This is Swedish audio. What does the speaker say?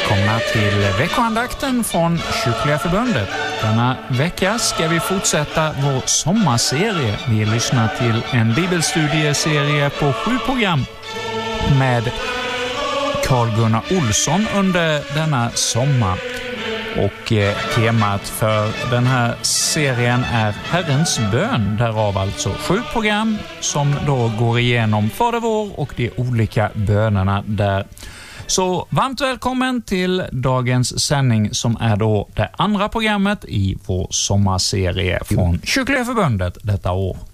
Välkomna till veckoandakten från Kyrkliga förbundet. Denna vecka ska vi fortsätta vår sommarserie. Vi lyssnar till en bibelstudieserie på 7 program med Carl-Gunnar Olsson under denna sommar. Och temat för den här serien är Herrens bön, därav alltså 7 program som då går igenom Fader vår och de olika bönerna där. Så varmt välkommen till dagens sändning som är då det andra programmet i vår sommarserie från Kyrkliga förbundet detta år.